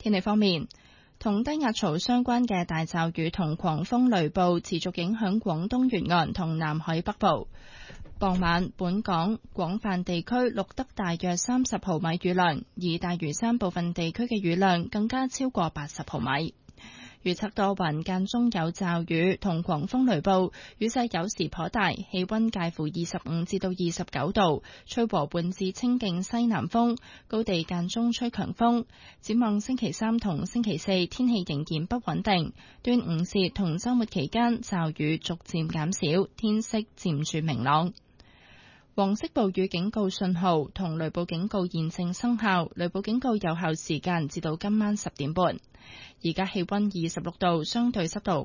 天氣方面，同低壓槽相關嘅大驟雨同狂風雷暴持續影響廣東沿岸同南海北部。傍晚，本港廣泛地區錄得大約30毫米雨量，而大嶼山部分地區嘅雨量更加超過80毫米。預測多雲，間中有驟雨同狂風雷暴，雨勢有時頗大，氣溫介乎25至到29度，吹和緩至清勁西南風，高地間中吹強風。展望星期三同星期四，天氣仍然不穩定。端午節同週末期間，驟雨逐漸減少，天色漸轉明朗。黃色暴雨警告信號同雷暴警告現正生效，雷暴警告有效時間至到今晚10點半。而家氣溫26度，相對濕度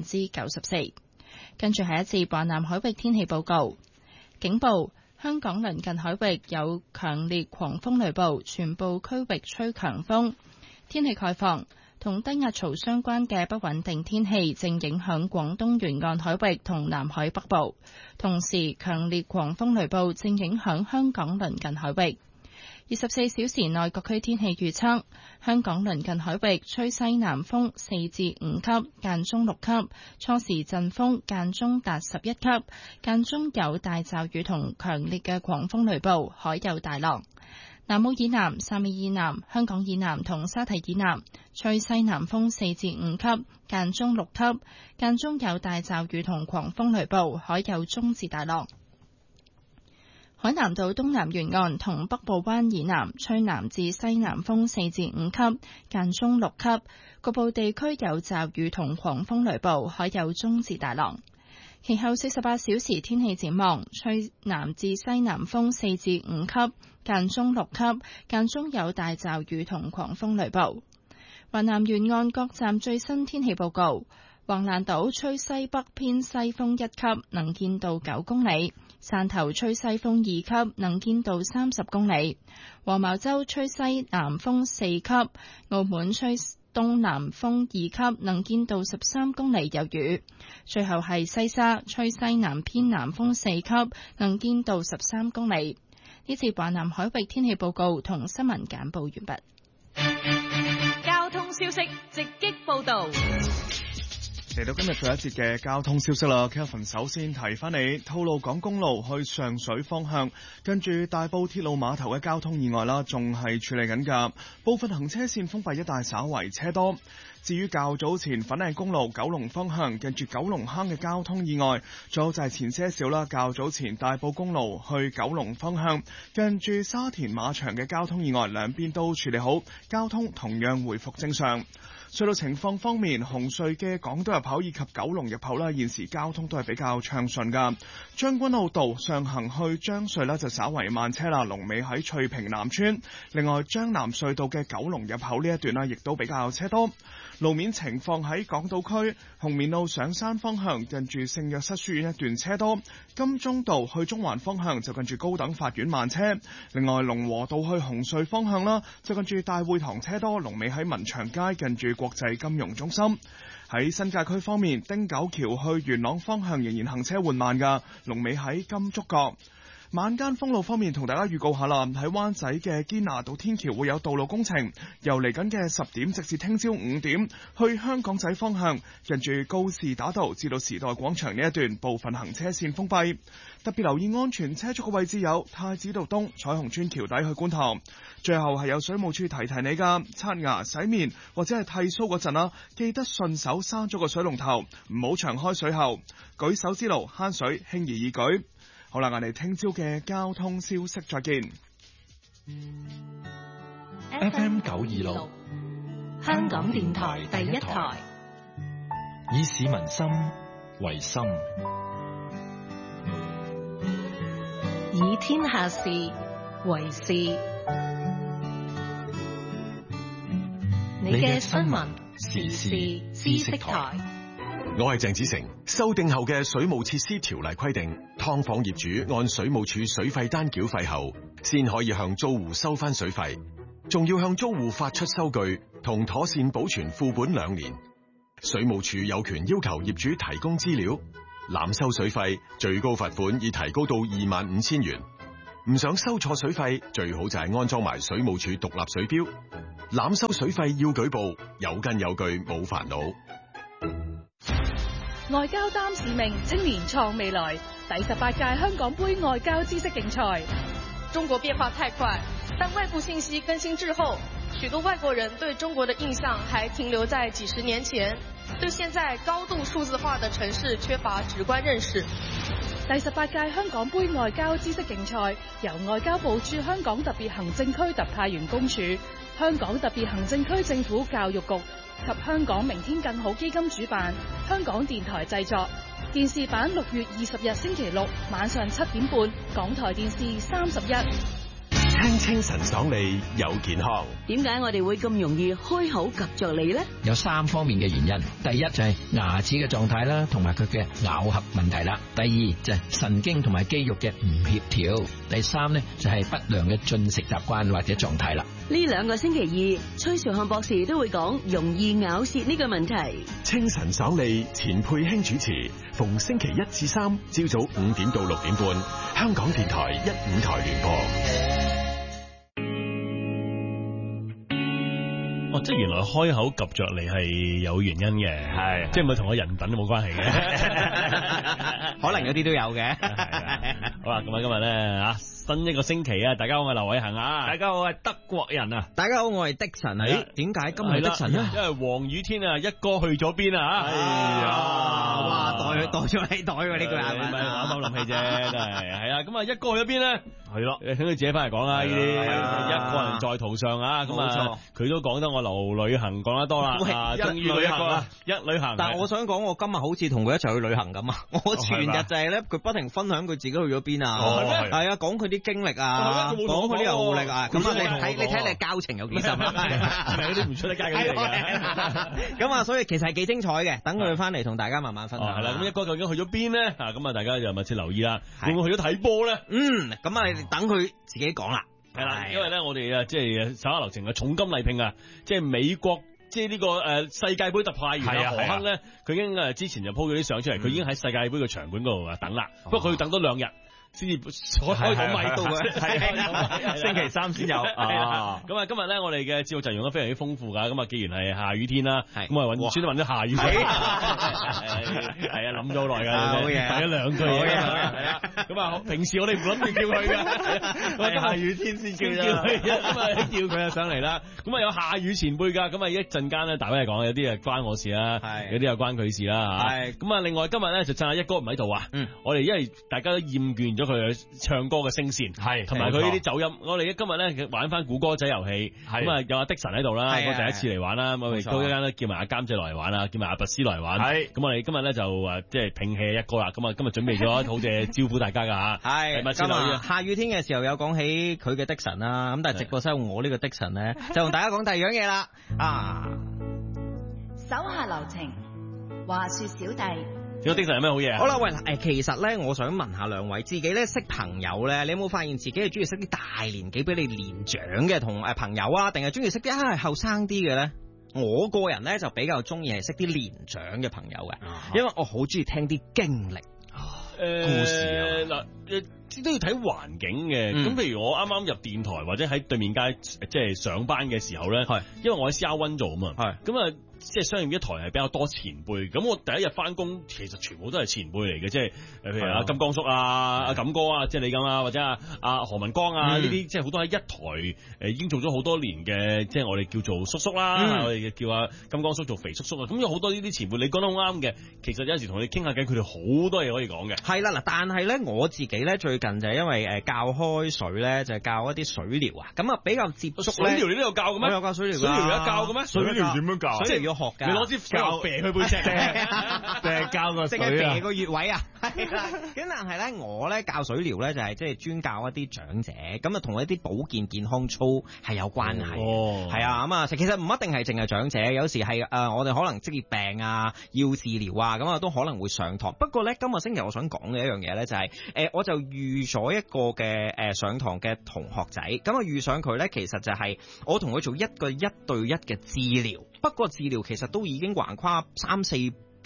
94%。跟住係一次華南海域天氣報告。警報：香港鄰近海域有強烈狂風雷暴，全部區域吹強風。天氣概況：同低壓槽相關嘅不穩定天氣正影響廣東沿岸海域同南海北部，同時強烈狂風雷暴正影響香港鄰近海域。24小時內各區天氣預測：香港鄰近海域吹西南風4至5級，間中6級，初時陣風間中達11級，間中有大驟雨同強烈嘅狂風雷暴，海有大浪。南澳以南、汕尾以南、香港以南同沙堤以南吹西南風4至5級，間中6級，間中有大驟雨同狂風雷暴，海有中至大浪。海南島東南沿岸同北部灣以南吹南至西南風4至5級，間中6級，局部地區有驟雨同狂風雷暴，海有中至大浪。其後48小時天氣展望，吹南至西南風4至5級，間中6級，間中有大驟雨同狂風雷暴。華南沿岸各站最新天氣報告：橫瀾島吹西北偏西風1級，能見度9公里；汕頭吹西風2級，能見度30公里；黃茅洲吹西南風4級；澳門吹東南風2級，能見度13公里，有雨。最後係西沙吹西南偏南風4級，能見度13公里。呢次華南海域天氣報告同新聞簡報完畢。 交通消息直擊報道。 嚟到今日最後一節嘅交通消息啦 ，Kelvin 首先提翻你，吐露港公路去上水方向，跟住大埔鐵路碼頭嘅交通意外啦，仲係處理緊㗎，部分行車線封閉一帶稍為車多。至於較早前粉嶺公路九龍方向，跟住九龍坑嘅交通意外，仲有就係前些少啦，較早前大埔公路去九龍方向，跟住沙田馬場嘅交通意外，兩邊都處理好，交通同樣回復正常。隧道情況方面，紅隧嘅港島入口以及九龍入口啦，現時交通都係比較暢順噶。將軍澳道上行去將隧啦，就稍為慢車啦，龍尾喺翠屏南村。另外，將南隧道嘅九龍入口呢一段啦，亦都比較車多。路面情況喺港島區紅棉路上山方向，近住聖約瑟書院一段車多。金鐘道去中環方向就近住高等法院慢車。另外，龍和道去紅隧方向啦，就近住大會堂車多，龍尾喺民祥街近住國際金融中心。喺新界區方面，汀九橋去元朗方向仍然行車緩慢㗎，龍尾喺金竹角。晚間封路方面，同大家預告下啦，喺灣仔嘅堅拿道天橋會有道路工程，由嚟緊嘅10點直至聽朝5點，去香港仔方向，近住告士打道至到時代廣場呢一段部分行車線封閉。特別留意安全車速嘅位置有太子道東、彩虹村橋底去觀塘。最後係有水務處提提你㗎，刷牙、洗面或者係剃鬚嗰陣啦，記得順手閂咗個水龍頭，唔好長開水喉。舉手之勞慳水，輕而易舉。好啦，我哋聽朝嘅交通消息再見。 FM 926， 香港電台第一台， 以市民心為心， 以天下事為事。你嘅新聞時事知識台。 我係鄭子誠。修訂後嘅水務設施條例規定，劏房業主按水務署水費單繳費後，先可以向租戶收翻水費，仲要向租戶發出收據同妥善保存副本2年。水務署有權要求業主提供資料，濫收水費最高罰款已提高到25,000元。 唔想收錯水費，最好就係安裝埋水務署獨立水標。濫收水費要舉報，有根有據冇煩惱。 外交擔使命，青年創未來。第18屆香港杯外交知識競賽。 中國變化太快，但外部信息更新滯後，許多外國人對中國的印象還停留在幾十年前，對現在高度數字化的城市缺乏直觀認識。 第18屆香港杯外交知識競賽由外交部駐香港特別行政區特派員公署、香港特別行政區政府教育局及香港明天更好基金主辦，香港電台製作。電視版6月20日星期六晚上7點半，港台電視31。 聽清晨爽利有健康。 點解我哋會咁容易開口及着脷呢？ 有3方面嘅原因。第一就係牙齒嘅狀態啦，同埋佢嘅咬合問題啦。第二就係神經同埋肌肉嘅唔協調。第三呢就係不良嘅進食習慣或者狀態啦。 呢2個星期二，崔兆漢博士都會講容易咬舌呢個問題。 清晨爽利，錢佩卿主持，逢星期1至3朝早5點到6點半，香港電台1、5台聯播。 即係原來開口及着嚟係有原因嘅，係即係唔係同我人品都冇關係嘅， 可能有啲都有嘅。 好啦，咁啊今日咧新一個星期啊，大家好，我係劉偉恒啊， 大家好，我係德國人啊，大家好，我係的神啊。點解今日係的神啊？ 因為黃宇天啊，一哥去咗邊啊？ 哎呀，哇，袋咗喺袋喎呢句係咪？ 玩口諗氣啫，真係係啊。咁啊，一哥去咗邊咧？係咯，等佢自己翻嚟講啦。呢啲一個人在途上啊，咁啊，佢都講得我劉旅行講得多啦。終於旅行啦，一旅行。 但係我想講，我今日好似同佢一齊去旅行咁啊！我全日就係咧，佢不停分享佢自己去咗邊啊，係啊，講佢啲經歷啊，講佢啲遊歷啊。咁啊，你睇你交情有幾深啊？ 係嗰啲唔出得街嗰啲嚟嘅。 咁啊，所以其實係幾精彩嘅。等佢翻嚟同大家慢慢分享。 係啦，咁一哥究竟去咗邊咧？咁啊，大家就密切留意啦。會唔會去咗睇波咧？ 咁啊。等佢自己講啦， 係啦，因為咧我哋即係稍下流程嘅重金禮聘啊，即係美國即係呢個世界盃特派員啊何亨咧，佢已經之前就 po 咗啲相出嚟，佢已經喺世界盃嘅場館嗰度等啦，不過佢要等多2日。先至開到咪到嘅， 星期3先有。 咁啊，今日咧我哋嘅節目陣容都非常之豐富噶。咁啊，既然係下雨天啦，咁啊先揾咗下雨天。係啊，諗咗好耐㗎， 好嘢， 睇咗2句嘢。係啊，咁啊，平時我哋唔諗住叫佢嘅，下雨天先叫佢，咁啊叫佢上嚟啦。咁啊有下雨前輩㗎，咁啊一陣間咧大家嚟講，有啲係關我事啦，有啲又關佢事啦嚇。咁啊，另外今日咧就趁下一哥唔喺度啊，我哋因為大家都厭倦咗佢唱歌嘅聲線，係同埋佢呢啲走音，我哋今日咧玩翻估歌仔遊戲，咁啊有阿的神喺度啦，我第一次嚟玩啦，我哋都一間咧叫埋阿監製來玩啦，叫埋阿拔斯來玩，咁我哋今日咧就即係摒棄一哥啦，咁啊今日準備咗好嘅招呼大家噶吓，係今日下雨天嘅時候有講起佢嘅的神啦，咁但係直播室我呢個的神咧就同大家講第二樣嘢啦， 手下留情，話說小弟。 呢個的神有咩好嘢啊？ 好啦，喂，其實咧，我想問下兩位，自己咧識朋友咧，你有冇發現自己係中意識啲大年紀比你年長嘅同朋友啊，定係中意識啲後生啲嘅咧？我個人咧就比較中意係識啲年長嘅朋友嘅，因為我好中意聽啲經歷。 故事嗱，都要睇環境嘅。咁譬如我啱啱入電台或者喺對面街即係上班嘅時候咧，因為我喺 CR1 做啊嘛，咁啊即係商業一台係比較多前輩。咁我第一日翻工，其實全部都係前輩嚟嘅，即係譬如阿金剛叔啊、阿錦哥啊，即係你咁啊，或者阿何文光啊呢啲，即係好多喺一台已經做咗好多年嘅，即係我哋叫做叔叔啦，我哋叫阿金剛叔做肥叔叔啊。咁有好多呢啲前輩，你講得好啱嘅。其實有陣時同你傾下偈，佢哋好多嘢可以講嘅。 係啦，嗱，但係咧我自己咧最近就係因為教開水咧，就係教一啲水療啊，咁啊比較接觸水療你都有教嘅咩？ 我有教水療， 水療有教嘅咩？ 水療點樣教？ 水療要學㗎。 你攞支水喉射佢背脊， 定係教個水啊？ 定係射個穴位啊？係啦。咁但係咧，我咧教水療咧就係即係專教一啲長者，咁啊同一啲保健健康操係有關係。係啊，咁啊其實唔一定係淨係長者，有時係我哋可能職業病啊要治療啊，咁啊都可能會上堂。不過咧今個星期我想講嘅一樣嘢咧就係我就遇咗一個嘅上堂嘅同學仔，咁啊遇上佢咧其實就係我同佢做一個1對1嘅治療。不過治療其實都已經橫跨3-4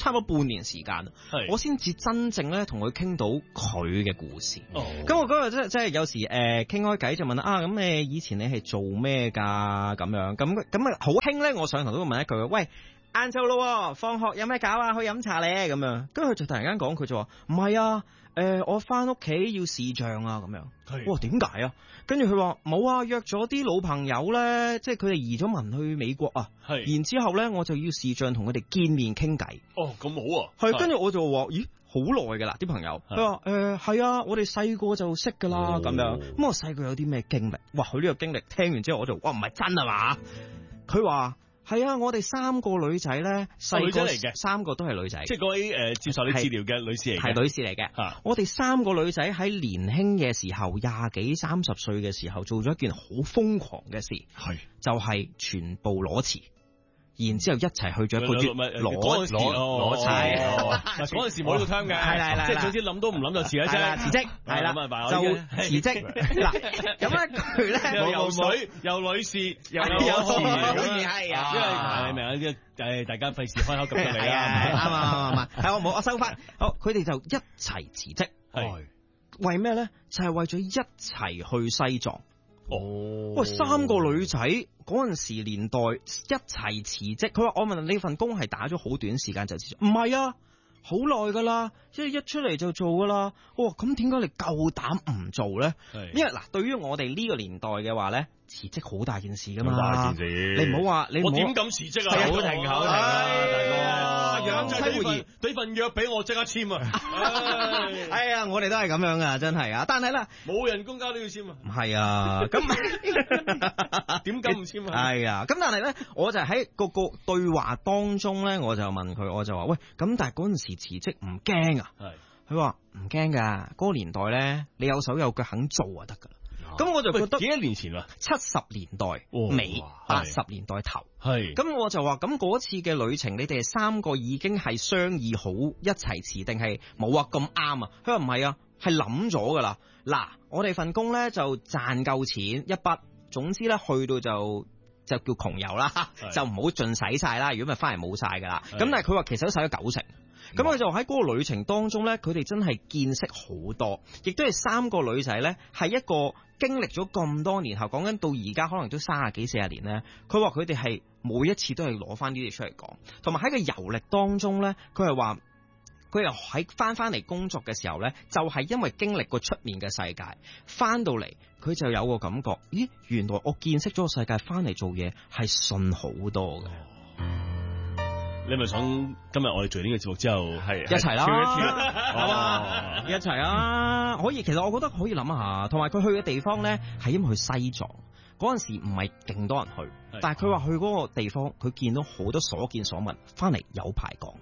差唔多半年時間，我先至真正咧同佢傾到佢嘅故事。咁我嗰日即係有時傾開偈就問啊，咁你以前你係做咩㗎？咁樣咁好興咧，我上堂都會問一句，喂，晏晝咯，放學有咩搞啊？去飲茶咧咁樣。跟住佢就突然間講，佢就話唔係啊，我翻屋企要視像啊咁樣。哇，點解啊？跟住佢話冇啊，約咗啲老朋友咧，即係佢哋移咗民去美國啊。然之後咧，我就要視像同佢哋見面傾偈。 哦，咁好啊。 係，跟住我就話，咦，好耐㗎啦啲朋友。佢話係啊，我哋細個就識㗎啦咁樣。咁我細個有啲咩經歷？哇，佢呢個經歷聽完之後我就哇，唔係真啊嘛？佢話。係啊，我哋3個女仔咧，細個嚟嘅，3個都係女仔， 即係嗰位接受你治療嘅女士嚟嘅， 係女士嚟嘅。我哋3個女仔喺年輕嘅時候，20幾30歲嘅時候，做咗一件好瘋狂嘅事，就係全部裸辭。然之後一齊去咗一個月攞辭， 嗰陣時冇呢個 term 嘅，係即係總之諗都唔諗就辭一聲， 辭職係啦，就辭職嗱。咁咧佢咧又水又女士又有辭，係啊，因為明啊啲大家費事開口咁出嚟啦， 啱係我收翻，好佢哋就一齊辭職，為咩咧？就係為咗一齊去西藏。喂，3個女仔嗰陣時年代一齊辭職，佢話我問你份工係打咗好短時間就辭職，唔係啊，好耐噶啦，即係一出嚟就做噶啦。哇，咁點解你夠膽唔做咧？因為嗱，對於我哋呢個年代嘅話咧，辭職好大件事噶嘛， 大件事。 你唔好話， 我點敢辭職啊？口停，大哥。養妻活兒，俾份約俾我即刻簽啊！ 哎呀，我哋都係咁樣啊，真係啊！但係啦， 冇人工交都要簽啊！ 唔係啊，咁點解唔簽啊？ 係啊，咁但係咧，我就喺個對話當中咧，我就問佢，我就話喂，咁但係嗰陣時辭職唔驚啊？佢話唔驚噶，嗰個年代咧，你有手有腳肯做就得噶啦。咁我就覺得幾多年前啊 ，70年代尾，80年代頭。咁我就話，咁嗰次嘅旅程，你哋3個已經係商議好一齊辭定係冇啊？咁啱啊？佢話唔係啊，係諗咗噶啦。嗱，我哋份工咧就賺夠錢一筆，總之咧去到就叫窮遊啦，就唔好盡使晒啦。如果咪翻嚟冇晒噶啦。咁但係佢話其實都使咗90成。咁佢就喺嗰個旅程當中咧，佢哋真係見識好多，亦都係3個女仔咧，係一個經歷咗咁多年後，講緊到而家可能都30幾40年咧。佢話佢哋係每一次都係攞翻呢啲出嚟講，同埋喺個遊歷當中咧，佢係話佢又喺翻嚟工作嘅時候咧，就係因為經歷過出面嘅世界，翻到嚟佢就有個感覺，咦，原來我見識咗個世界，翻嚟做嘢係順好多嘅。 你咪想今日我哋做呢個節目之後係一齊啦，一齊啊！可以，其實我覺得可以諗下，同埋佢去嘅地方咧，係因為去西藏嗰陣時唔係勁多人去，但係佢話去嗰個地方，佢見到好多所見所聞，翻嚟有排講。